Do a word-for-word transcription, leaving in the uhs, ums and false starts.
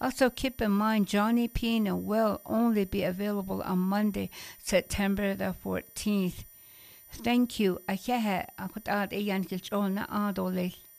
Also, keep in mind Johnny Pina will only be available on Monday, September the fourteenth. Thank you. A chehe a chud ad é dhéangilt óna adólaigh.